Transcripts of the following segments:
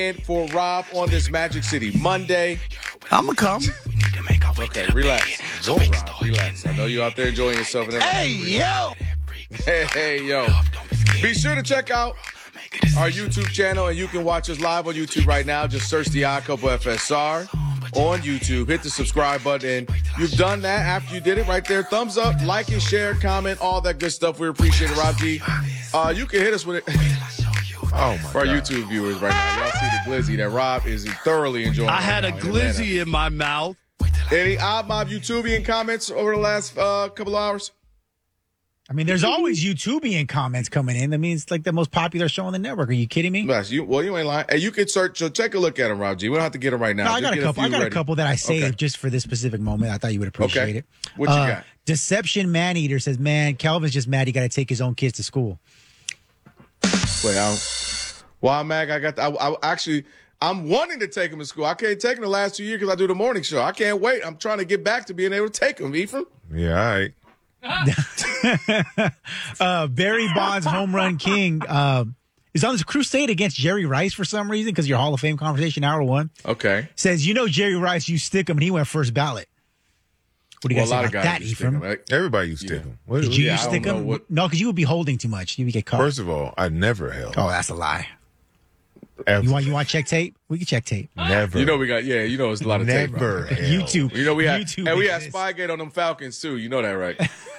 For Rob on this Magic City Monday. I'ma come. Okay, relax. Go, Rob, relax. I know you're out there enjoying yourself. Hey, yo. Hey, yo. Be sure to check out our YouTube channel, and you can watch us live on YouTube right now. Just search the Odd Couple FSR on YouTube. Hit the subscribe button. You've done that after you did it right there. Thumbs up, like and share, comment, all that good stuff. We appreciate it, Rob G. You can hit us with it. Oh, my For our God. YouTube viewers right now, y'all see the glizzy that Rob is thoroughly enjoying. I had a glizzy in my mouth. Any Odd Mob YouTubian comments over the last couple of hours? I mean, there's always YouTubian comments coming in. I mean, it's like the most popular show on the network. Are you kidding me? Yes, you ain't lying. Hey, you can search. So take a look at them, Rob G. We don't have to get them right now. No, I Just got a get couple. I few got a ready. couple that I saved Okay. just for this specific moment. I thought you would appreciate Okay. it. What you got? Deception Maneater says, "Man, Calvin's just mad. He got to take his own kids to school." Wait, why, Mag? I'm wanting to take him to school. I can't take him the last 2 years because I do the morning show. I can't wait. I'm trying to get back to being able to take him, Ephraim. Yeah, all right. Barry Bonds, home run king, is on this crusade against Jerry Rice for some reason because your Hall of Fame conversation, hour one. Okay. Says, Jerry Rice, you stick him, and he went first ballot. What do you Well, guys a lot say of about guys that, do stick Ephraim? him, right? Everybody used to stick them. Did you Yeah, I stick don't know him? what- No, because you would be holding too much. You would get caught. First of all, I never held. Oh, that's a lie. Ever. You want check tape? We can check tape. Never. You know we got it's a lot of tape. Never. Right? held. YouTube. You know we had YouTube and we had exists. Spygate on them Falcons too. You know that, right?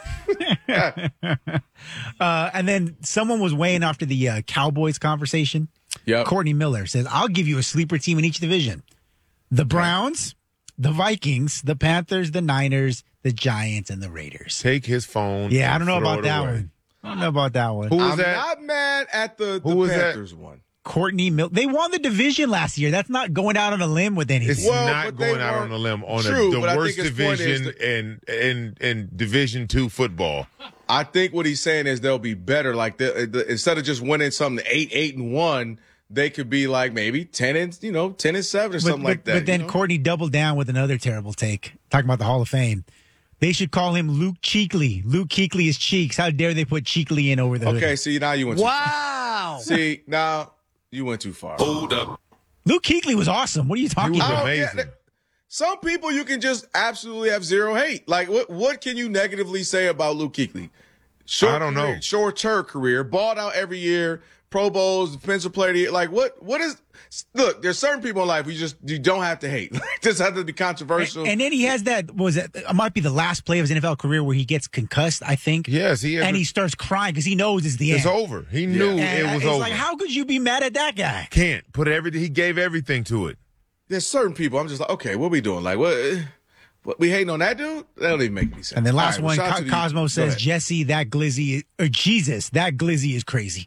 And then someone was weighing after the Cowboys conversation. Yep. Courtney Miller says, I'll give you a sleeper team in each division. The Browns, the Vikings, the Panthers, the Niners, the Giants, and the Raiders. Take his phone. Yeah, I and don't know throw about it that away. one. I don't know about that one. Who was I'm that? not mad at the Who was that? Panthers one. Courtney Miller. They won the division last year. That's not going out on a limb with anything. It's Well, not but they going out weren't- on a limb on True, the but I worst think his point is division in Division II football. I think what he's saying is they'll be better. Like instead of just winning something 8-1, they could be like maybe 10-7 or something like that. But then you know? Courtney doubled down with another terrible take, talking about the Hall of Fame. They should call him Luke Cheekley. Luke Kuechly is Cheeks. How dare they put Cheekley in over the hood? Okay, see now you went. Wow. See now you went too far. Hold up. Luke Kuechly was awesome. What are you talking He was about? amazing. Some people you can just absolutely have zero hate. Like what can you negatively say about Luke Kuechly? I don't know. Short-term career, balled out every year, Pro Bowls, defensive player of the year. Like what is? Look, there's certain people in life you don't have to hate. This has to be controversial. And then he has that, it might be the last play of his NFL career where he gets concussed, I think. Yes, he has. And he starts crying because he knows it's the end. It's over. He knew And it was it's over. like, how could you be mad at that guy? Can't put everything. He gave everything to it. There's certain people I'm just like, okay, what we doing? Like what we hating on that dude? That don't even make any sense. And then last All right, well, one, shout out to Cosmo Go says, ahead. Jesse, that glizzy, or Jesus, that glizzy is crazy.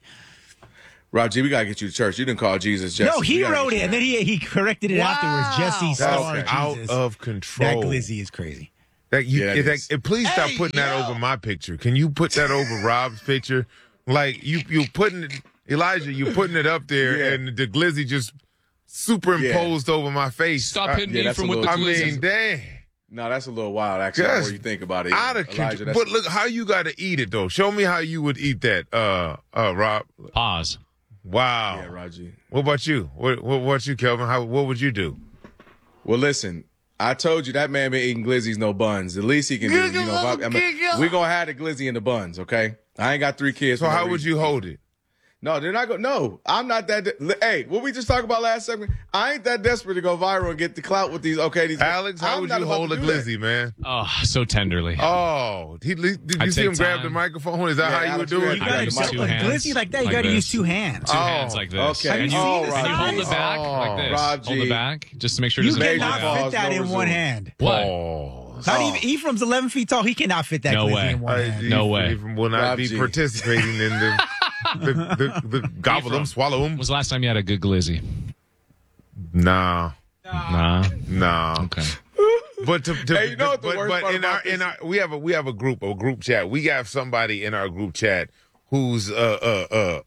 Rob G, we gotta get you to church. You didn't call Jesus Jesse. No, he We gotta wrote get it, you and then that. he corrected it afterwards. Jesse That's star out Jesus. of That control. glizzy is crazy. Yeah, it is. Please stop putting that over my picture. Can you put that over Rob's picture? Like you putting it, Elijah, you putting it up there, Yeah. and the glizzy just superimposed over my face. Stop hitting yeah, me that's from a with the little- I glizzy. mean, dang. No, that's a little wild, actually, Yes. the more you think about it. Out of Elijah, control. that's- But look how you got to eat it though. Show me how you would eat that, Rob. Pause. Wow. Yeah, Raji. What about you? What about you, Kelvin? What would you do? Well, listen, I told you that man been eating glizzies, no buns. The least he can do, we're going to have the glizzy in the buns, okay? I ain't got 3 kids. So for no how would reason. you hold it? No, they're not going to. No, I'm not that. Hey, what we just talked about last segment, I ain't that desperate to go viral and get the clout with these. Okay, these. Alex, how I'm would not you about hold to a do that. glizzy, man? Oh, so tenderly. Oh, did you I'd see him take grab time. the microphone? Is that Yeah, how you would Alex, do you it? You got got the to mic. Two a hands glizzy like that. You like got to this. use 2 hands. Two hands like this. okay. And you, Oh, and Rob you hold G. the back like this. Rob Hold G. the back just to make sure it You doesn't Major cannot fall out. pause, fit that no in one resume. hand. What? Pause. Not even Ephraim's 11 feet tall. He cannot fit that No glizzy way. in one hand. No way. Ephraim will not Rob be G. participating in the gobble them, Ephraim. swallow them. When was the last time you had a good glizzy? Nah. Nah. Okay. But Hey, you know what the worst but part in about our we have a group chat. We have somebody in our group chat who's a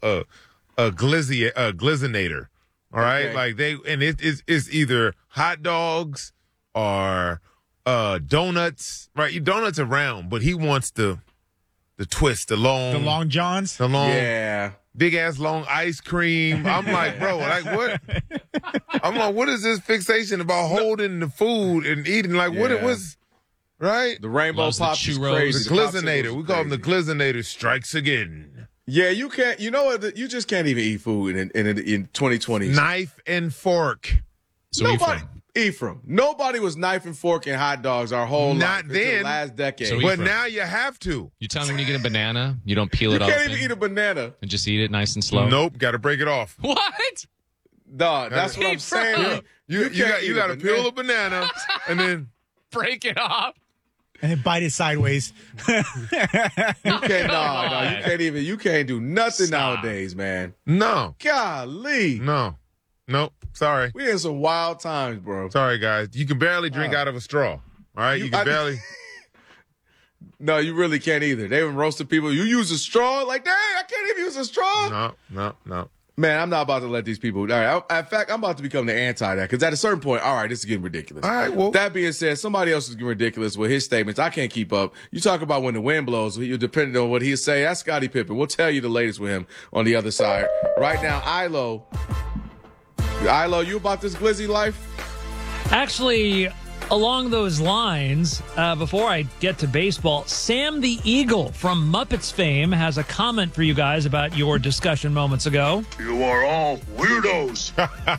glizzinator. All right, Okay. like it's either hot dogs or donuts. Right, donuts are round, but he wants the the twist, the long johns, Yeah. big ass long ice cream. I'm like, bro, like what? I'm like, what is this fixation about holding the food and eating? Like, what it was, right? The rainbow Loves the pops is churros. crazy. The Glizzinator. We call him the Glizzinator strikes again. Yeah, you can't. You know what? You just can't even eat food in 2020. Knife and fork. So Nobody. Ephraim. Nobody was knife and fork and hot dogs our whole Not life until then. the last decade. So But Ephraim. now you have to. You tell me when you get a banana, you don't peel you it off. can't even eat a banana. And just eat it nice and slow. Nope, got to break it off. What? Dog, that's what I'm saying. You can't got to eat peel a banana and then Break it off. and then bite it sideways. You can't. No, you can't do nothing Stop. nowadays, man. no, Golly, nope. Sorry, we in some wild times, bro. sorry guys. You can barely drink out of a straw. All right, you can barely. No, you really can't either. They even roasted people. You use a straw? Like, dang, I can't even use a straw. No. Man, I'm not about to let these people. All right, in fact, I'm about to become the anti that because at a certain point, all right, this is getting ridiculous. All right, well. That being said, somebody else is getting ridiculous with his statements. I can't keep up. You talk about when the wind blows, you're depending on what he say. That's Scottie Pippen. We'll tell you the latest with him on the other side. Right now, Ilo, you about this glizzy life? Actually, along those lines, before I get to baseball, Sam the Eagle from Muppets fame has a comment for you guys about your discussion moments ago. You are all weirdos.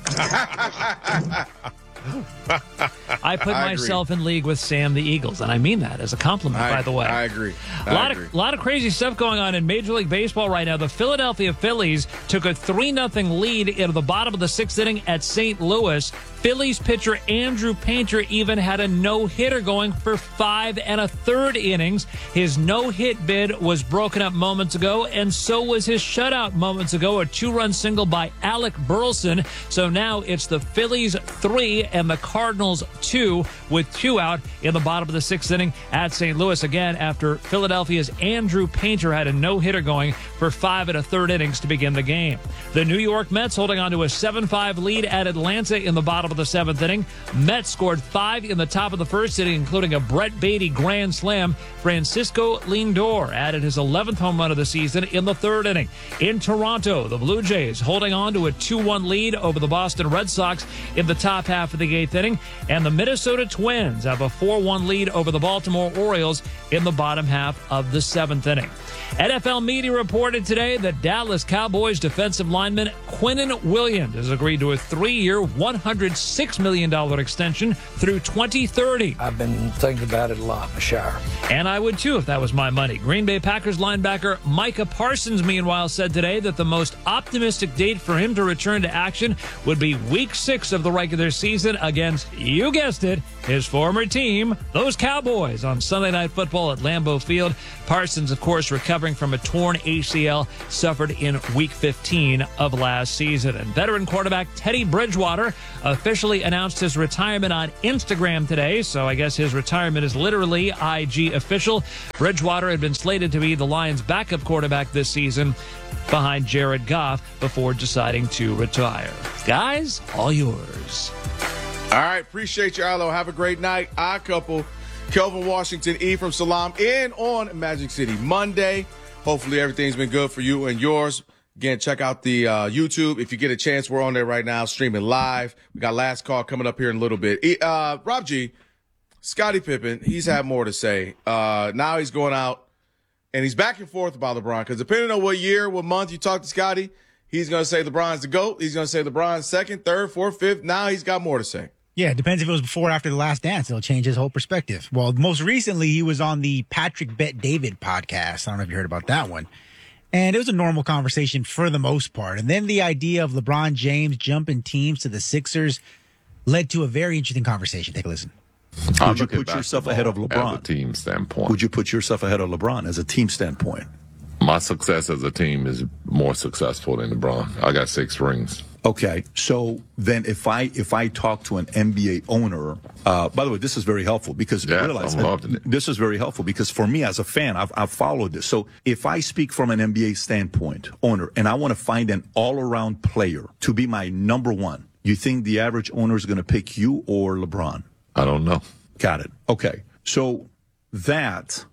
I put I agree. myself in league with Sam the Eagles, and I mean that as a compliment, by the way. I agree. A lot of crazy stuff going on in Major League Baseball right now. The Philadelphia Phillies took a 3-0 lead into the bottom of the 6th inning at St. Louis. Phillies pitcher Andrew Painter even had a no-hitter going for 5 1/3 innings. His no-hit bid was broken up moments ago, and so was his shutout moments ago, a 2-run single by Alec Burleson. So now it's the Phillies 3 and the Cardinals 2 with 2 out in the bottom of the 6th inning at St. Louis again after Philadelphia's Andrew Painter had a no-hitter going for 5 1/3 innings to begin the game. The New York Mets holding on to a 7-5 lead at Atlanta in the bottom of the 7th inning. Mets scored 5 in the top of the 1st inning, including a Brett Beatty grand slam. Francisco Lindor added his 11th home run of the season in the 3rd inning. In Toronto, the Blue Jays holding on to a 2-1 lead over the Boston Red Sox in the top half of the 8th inning. And the Minnesota Twins have a 4-1 lead over the Baltimore Orioles in the bottom half of the 7th inning. NFL media reported today that Dallas Cowboys defensive lineman Quinnen Williams has agreed to a 3-year, $106 million extension through 2030. I've been thinking about it a lot in the shower. And I would too if that was my money. Green Bay Packers linebacker Micah Parsons, meanwhile, said today that the most optimistic date for him to return to action would be Week 6 of the regular season against, you guessed it, his former team, those Cowboys, on Sunday Night Football at Lambeau Field. Parsons, of course, recovering from a torn ACL suffered in Week 15 of last season. And veteran quarterback Teddy Bridgewater officially announced his retirement on Instagram today, so I guess his retirement is literally IG official. Bridgewater had been slated to be the Lions' backup quarterback this season behind Jared Goff before deciding to retire. Guys, all yours. All right, appreciate you, Arlo. Have a great night. Our couple, Kelvin Washington, Ephraim Salam, in on Magic City Monday. Hopefully everything's been good for you and yours. Again, check out the YouTube. If you get a chance, we're on there right now, streaming live. We got last call coming up here in a little bit. Rob G, Scottie Pippen, he's had more to say. Now he's going out, and he's back and forth about LeBron, because depending on what year, what month you talk to Scottie, he's going to say LeBron's the GOAT. He's going to say LeBron's second, third, fourth, fifth. Now he's got more to say. Yeah, it depends if it was before or after The Last Dance. It'll change his whole perspective. Well, most recently, he was on the Patrick Bet-David podcast. I don't know if you heard about that one. And it was a normal conversation for the most part. And then the idea of LeBron James jumping teams to the Sixers led to a very interesting conversation. Take a listen. Would you put yourself ahead of LeBron? As a team standpoint. Would you put yourself ahead of LeBron as a team standpoint? My success as a team is more successful than LeBron. I got 6 rings. Okay, so then if I talk to an NBA owner, by the way, this is very helpful because realize I'm loving it. This is very helpful because for me as a fan, I've followed this. So if I speak from an NBA standpoint, owner, and I want to find an all-around player to be my number one, you think the average owner is going to pick you or LeBron? I don't know. Got it. Okay, so that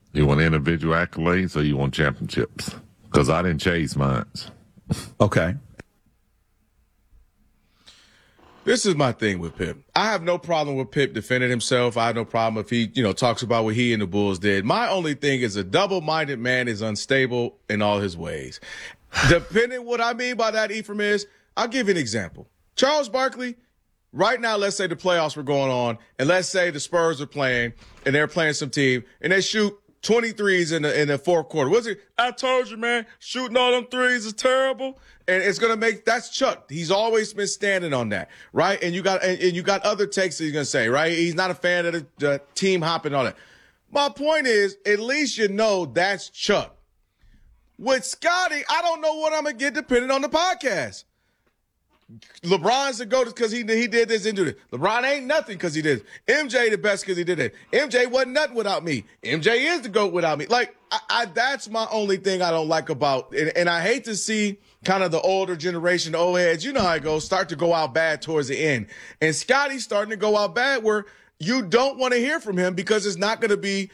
You want individual accolades or you want championships? Because I didn't chase mine. Okay. This is my thing with Pip. I have no problem with Pip defending himself. I have no problem if he, talks about what he and the Bulls did. My only thing is a double-minded man is unstable in all his ways. Depending what I mean by that, Ephraim, is I'll give you an example. Charles Barkley, right now, let's say the playoffs were going on, and let's say the Spurs are playing, and they're playing some team, and they shoot 23s in the fourth quarter. What's it? I told you, man, shooting all them threes is terrible. And it's going to make, that's Chuck. He's always been standing on that, right? And you got other takes that he's going to say, right? He's not a fan of the team hopping on it. My point is, at least you know that's Chuck. With Scotty, I don't know what I'm going to get depending on the podcast. LeBron's the GOAT because he did this and do this. LeBron ain't nothing because he did it. MJ the best because he did it. MJ wasn't nothing without me. MJ is the GOAT without me. Like, that's my only thing I don't like about it. And I hate to see kind of the older generation, the old heads, you know how it goes, start to go out bad towards the end. And Scotty's starting to go out bad where you don't want to hear from him because it's not going to be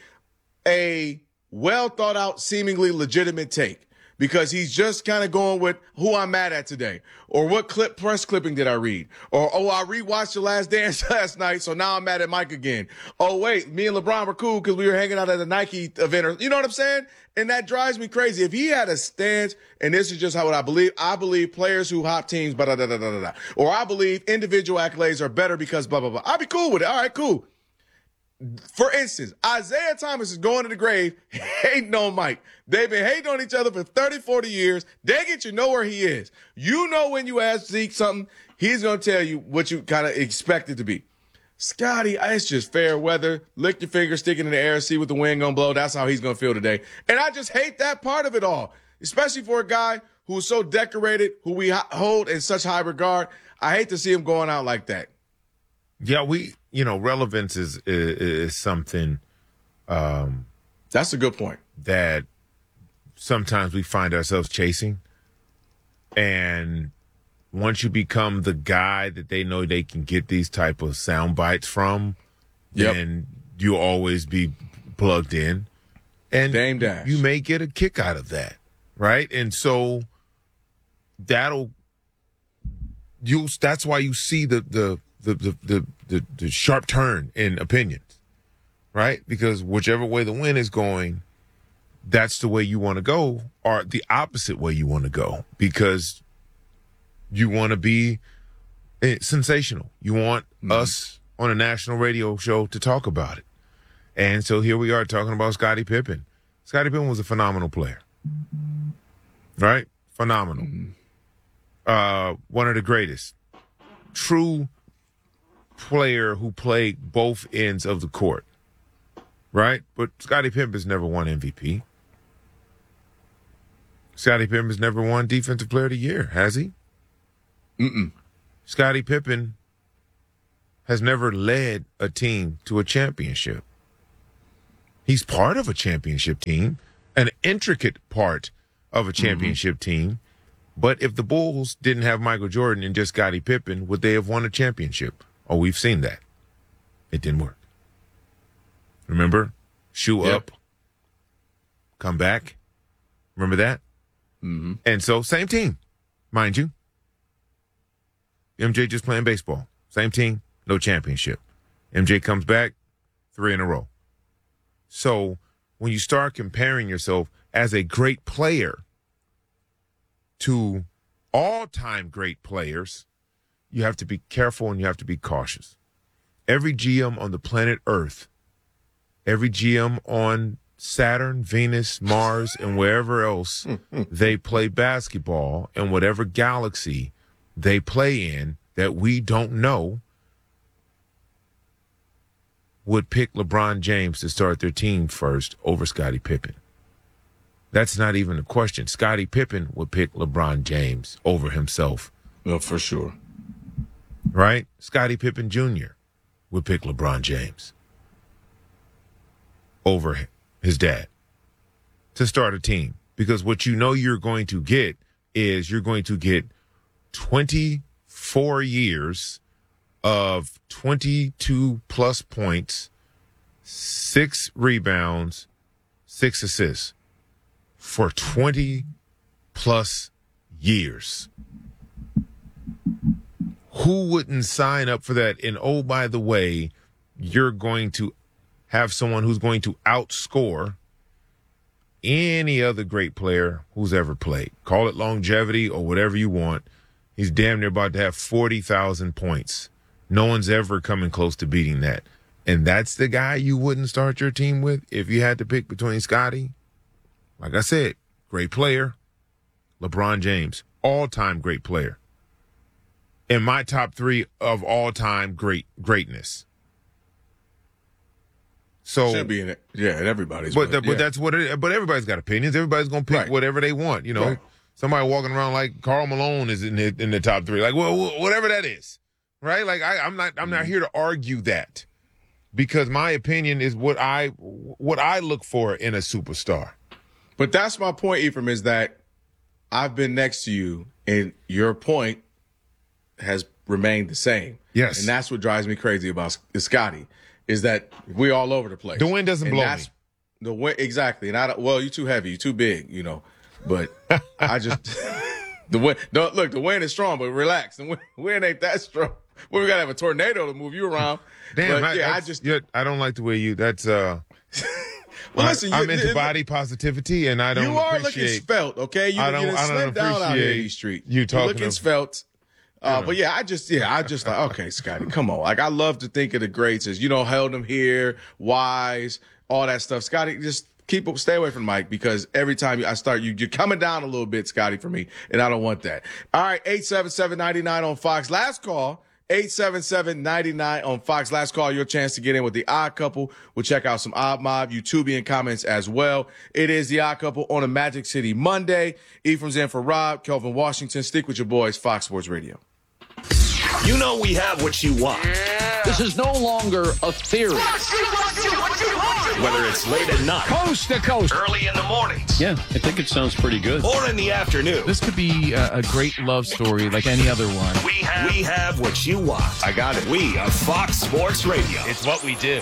a well thought out, seemingly legitimate take. Because he's just kind of going with who I'm mad at today. Or what press clipping did I read? Or, I rewatched The Last Dance last night, so now I'm mad at Mike again. Oh, wait, me and LeBron were cool because we were hanging out at a Nike event. Or, you know what I'm saying? And that drives me crazy. If he had a stance, and this is just what I believe players who hop teams, blah, blah, blah, blah, blah, blah. Or I believe individual accolades are better because blah, blah, blah. I'd be cool with it. All right, cool. For instance, Isaiah Thomas is going to the grave hating on Mike. They've been hating on each other for 30, 40 years. Dang it, you know where he is. You know when you ask Zeke something, he's going to tell you what you kind of expect it to be. Scotty, it's just fair weather. Lick your finger, stick it in the air, see what the wind going to blow. That's how he's going to feel today. And I just hate that part of it all, especially for a guy who's so decorated, who we hold in such high regard. I hate to see him going out like that. Yeah, relevance is something. That's a good point. That sometimes we find ourselves chasing. And once you become the guy that they know they can get these type of sound bites from, then you'll always be plugged in. And Dame Dash. You may get a kick out of that, right? And so that's why you see the sharp turn in opinions, right? Because whichever way the wind is going, that's the way you want to go, or the opposite way you want to go, because you want to be sensational. You want us on a national radio show to talk about it. And so here we are talking about Scottie Pippen. Scottie Pippen was a phenomenal player, right? Phenomenal. One of the greatest. True player who played both ends of the court, right? But Scottie Pippen has never won MVP. Scottie Pippen has never won Defensive Player of the Year, has he? Scottie Pippen has never led a team to a championship. He's part of a championship team, an intricate part of a championship team. But if the Bulls didn't have Michael Jordan and just Scottie Pippen, would they have won a championship? Oh, we've seen that. It didn't work. Remember? Shoe up, come back. Remember that? And so, same team, mind you. MJ just playing baseball. Same team, no championship. MJ comes back, 3 in a row. So, when you start comparing yourself as a great player to all-time great players, you have to be careful and you have to be cautious. Every GM on the planet Earth, every GM on Saturn, Venus, Mars, and wherever else they play basketball, and whatever galaxy they play in that we don't know, would pick LeBron James to start their team first over Scottie Pippen. That's not even a question. Scottie Pippen would pick LeBron James over himself. Well, for sure. Right? Scottie Pippen Jr. would pick LeBron James over his dad to start a team. Because what you know you're going to get is you're going to get 24 years of 22 plus points, 6 rebounds, 6 assists for 20-plus years. Who wouldn't sign up for that? And, oh, by the way, you're going to have someone who's going to outscore any other great player who's ever played. Call it longevity or whatever you want. He's damn near about to have 40,000 points. No one's ever coming close to beating that. And that's the guy you wouldn't start your team with if you had to pick between Scottie. Like I said, great player. LeBron James, all-time great player. In my top 3 of all-time greatness. So should be in it. Yeah, and everybody's. But that's what it is. But everybody's got opinions. Everybody's gonna pick whatever they want. You know, Right. Somebody walking around like Karl Malone is in the top 3. Like, well, whatever that is, right? Like, I'm not here to argue that, because my opinion is what I look for in a superstar. But that's my point, Ephraim, is that I've been next to you, and your point has remained the same. Yes. And that's what drives me crazy about Scottie, is that we're all over the place. The wind doesn't blow me. The wind, exactly. And you're too heavy, you're too big, you know. But I just the wind. Look, the wind is strong, but relax. The wind ain't that strong. Well, we gotta have a tornado to move you around. Damn, but, I don't like the way you. That's Well, listen, I'm into body positivity, and I don't. You are appreciate, looking svelte, okay? I don't slim down out here in these streets. You talking You're looking svelte. But I just like, okay, Scottie, come on. Like, I love to think of the greats as, held him here, wise, all that stuff. Scottie, just stay away from Mike, because every time I start, you're coming down a little bit, Scottie, for me, and I don't want that. All right, 877-99 on Fox. Last call, 877-99 on Fox. Last call, your chance to get in with the Odd Couple. We'll check out some Odd Mob YouTubian comments as well. It is the Odd Couple on a Magic City Monday. Ephraim's in for Rob, Kelvin Washington. Stick with your boys, Fox Sports Radio. You know we have what you want. Yeah. This is no longer a theory. Whether it's late at night, coast to coast, early in the mornings. Yeah, I think it sounds pretty good. Or in the afternoon. This could be a great love story like any other one. We have what you want. I got it. We are Fox Sports Radio. It's what we do.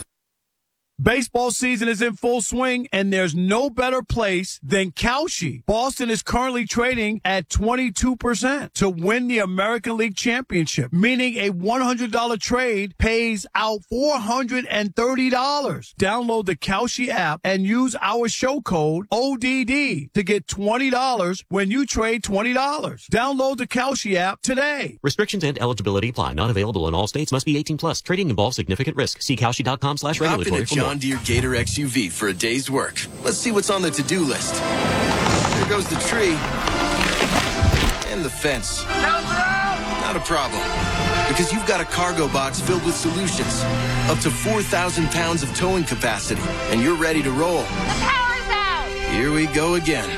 Baseball season is in full swing, and there's no better place than Kalshi. Boston is currently trading at 22% to win the American League Championship, meaning a $100 trade pays out $430. Download the Kalshi app and use our show code ODD to get $20 when you trade $20. Download the Kalshi app today. Restrictions and eligibility apply. Not available in all states. Must be 18 plus. Trading involves significant risk. See Kalshi.com/regulatory for more. John Deere Gator XUV for a day's work. Let's see what's on the to-do list. There goes the tree. And the fence. Not a problem. Because you've got a cargo box filled with solutions. Up to 4,000 pounds of towing capacity. And you're ready to roll. The power's out! Here we go again.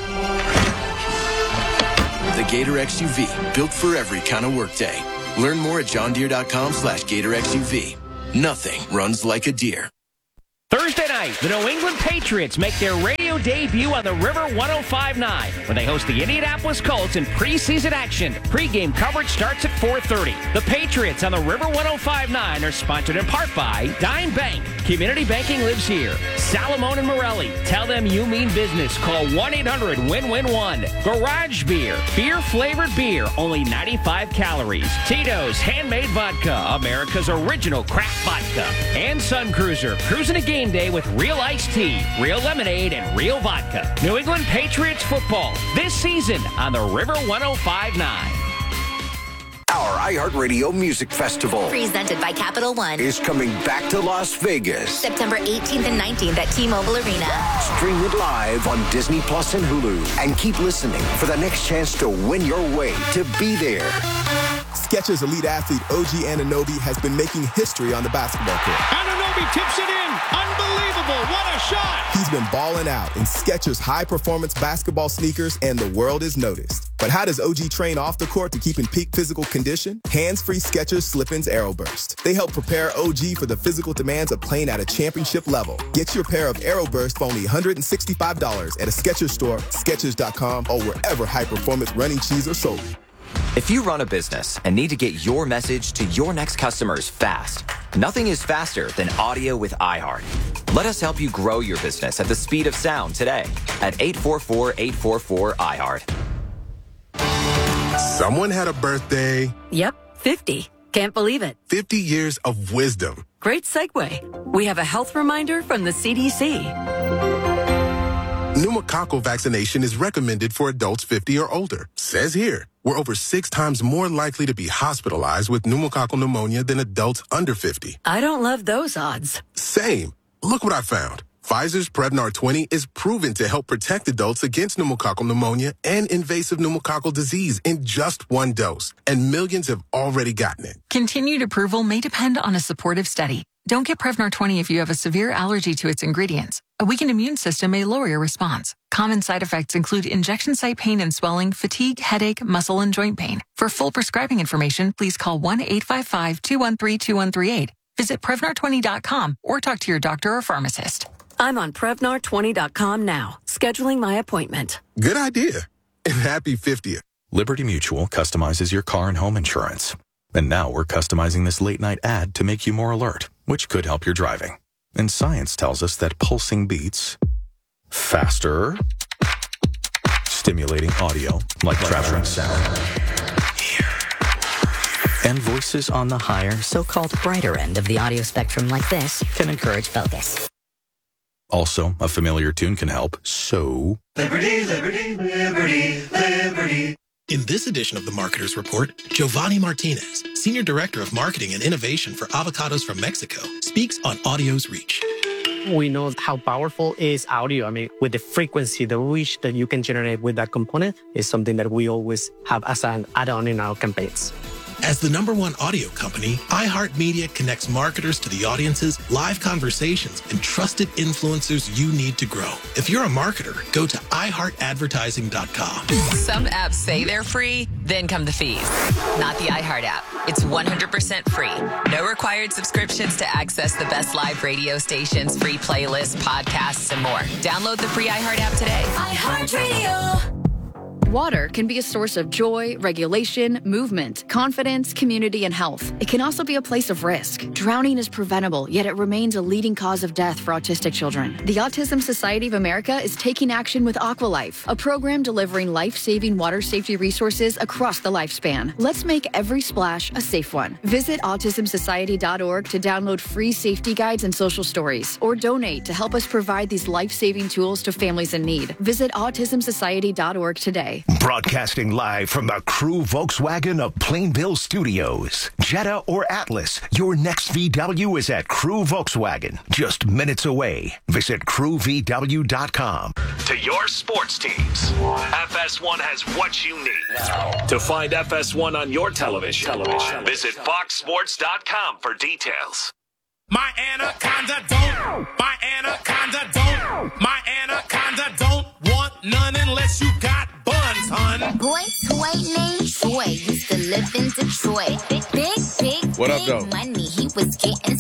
The Gator XUV. Built for every kind of workday. Learn more at johndeere.com/Gator XUV. Nothing runs like a deer. Thursday night, the New England Patriots make their radio debut on the River 105.9 when they host the Indianapolis Colts in preseason action. Pre-game coverage starts at 4:30. The Patriots on the River 105.9 are sponsored in part by Dime Bank. Community banking lives here. Salamone and Morelli. Tell them you mean business. Call 1-800-WIN-WIN-1. Garage Beer. Beer-flavored beer. Only 95 calories. Tito's Handmade Vodka. America's original craft vodka. And Sun Cruiser. Cruising a game day with real iced tea, real lemonade, and real vodka. New England Patriots football this season on the River 105.9. Our iHeartRadio Music Festival, presented by Capital One, is coming back to Las Vegas. September 18th and 19th at T-Mobile Arena. Stream it live on Disney Plus and Hulu. And keep listening for the next chance to win your way to be there. Skechers elite athlete OG Anunoby has been making history on the basketball court. Anunoby tips it in. Unbelievable. What a shot. He's been balling out in Skechers high-performance basketball sneakers, and the world is noticed. But how does OG train off the court to keep in peak physical condition? Hands-free Skechers Slip-ins Aeroburst. They help prepare OG for the physical demands of playing at a championship level. Get your pair of Aeroburst for only $165 at a Skechers store, Skechers.com, or wherever high-performance running shoes are sold. If you run a business and need to get your message to your next customers fast, Nothing is faster than audio with iHeart. Let us help you grow your business at the speed of sound today at 844-844-iHeart. Someone had a birthday. Yep, 50. Can't believe it. 50 years of wisdom. Great segue. We have a health reminder from the CDC. Pneumococcal vaccination is recommended for adults 50 or older. Says here, we're over 6 times more likely to be hospitalized with pneumococcal pneumonia than adults under 50. I don't love those odds. Same. Look what I found. Pfizer's Prevnar 20 is proven to help protect adults against pneumococcal pneumonia and invasive pneumococcal disease in just 1 dose, and millions have already gotten it. Continued approval may depend on a supportive study. Don't get Prevnar 20 if you have a severe allergy to its ingredients. A weakened immune system may lower your response. Common side effects include injection site pain and swelling, fatigue, headache, muscle, and joint pain. For full prescribing information, please call 1-855-213-2138. Visit Prevnar20.com or talk to your doctor or pharmacist. I'm on Prevnar20.com now, scheduling my appointment. Good idea. And happy 50th. Liberty Mutual customizes your car and home insurance. And now we're customizing this late-night ad to make you more alert, which could help your driving. And science tells us that pulsing beats faster, stimulating audio like traveling sound, and voices on the higher, so-called brighter end of the audio spectrum like this can encourage focus. Also, a familiar tune can help, so... Liberty, liberty, liberty, liberty. In this edition of the Marketer's Report, Giovanni Martinez, Senior Director of Marketing and Innovation for Avocados from Mexico, speaks on audio's reach. We know how powerful is audio. I mean, with the frequency, the reach that you can generate with that component is something that we always have as an add-on in our campaigns. As the #1 audio company, iHeartMedia connects marketers to the audiences, live conversations, and trusted influencers you need to grow. If you're a marketer, go to iHeartAdvertising.com. Some apps say they're free, then come the fees. Not the iHeart app. It's 100% free. No required subscriptions to access the best live radio stations, free playlists, podcasts, and more. Download the free iHeart app today. iHeartRadio. Water can be a source of joy, regulation, movement, confidence, community, and health. It can also be a place of risk. Drowning is preventable, yet it remains a leading cause of death for autistic children. The Autism Society of America is taking action with Aqualife, a program delivering life-saving water safety resources across the lifespan. Let's make every splash a safe one. Visit autismsociety.org to download free safety guides and social stories, or donate to help us provide these life-saving tools to families in need. Visit autismsociety.org today. Broadcasting live from the Crew Volkswagen of Plainville Studios. Jetta or Atlas, your next VW is at Crew Volkswagen. Just minutes away. Visit crewvw.com. To your sports teams, FS1 has what you need. To find FS1 on your television, visit foxsports.com for details. My anaconda don't. My anaconda don't. My anaconda don't want none unless you got buns, hun. Boy, who ain't named Troy used to live in Detroit. Big what up, though? money. He was getting